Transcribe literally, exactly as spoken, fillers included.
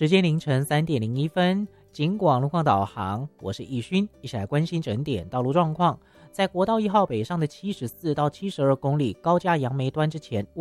时间凌晨三点零一分，警广路况导航，我是易勋，一起来关心整点道路状况。在国道一号北上的七十四到七十二公里高架杨梅端之前，